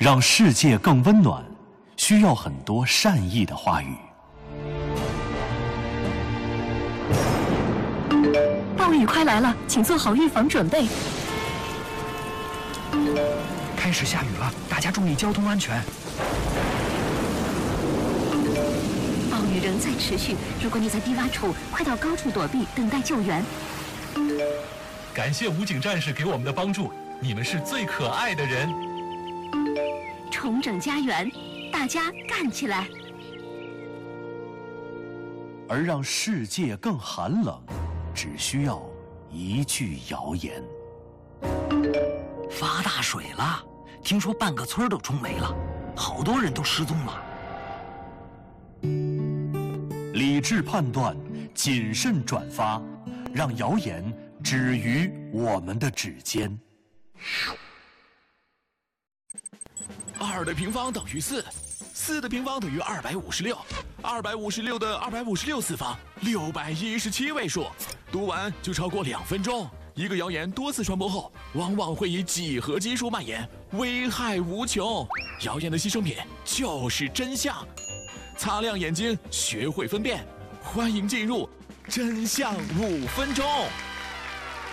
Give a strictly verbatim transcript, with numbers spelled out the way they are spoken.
让世界更温暖，需要很多善意的话语。 暴雨快来了，请做好预防准备。 开始下雨了，大家注意交通安全。 暴雨仍在持续，如果你在低洼处，快到高处躲避，等待救援。 感谢武警战士给我们的帮助，你们是最可爱的人。 重整家园，大家干起来！ 而让世界更寒冷，只需要一句谣言。 发大水了，听说半个村都冲没了，好多人都失踪了。 理智判断，谨慎转发，让谣言止于我们的指尖。 二的平方等于四，四的平方等于二百五十六，二百五十六的二百五十六次方，六百一十七位数。读完就超过两分钟。一个谣言多次传播后，往往会以几何基数蔓延，危害无穷。谣言的牺牲品就是真相。擦亮眼睛，学会分辨。欢迎进入真相五分钟。